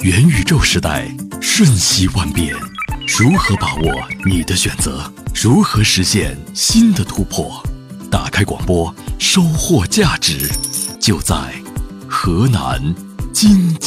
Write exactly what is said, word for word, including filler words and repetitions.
元宇宙时代瞬息万变，如何把握你的选择？如何实现新的突破？打开广播，收获价值，就在河南经。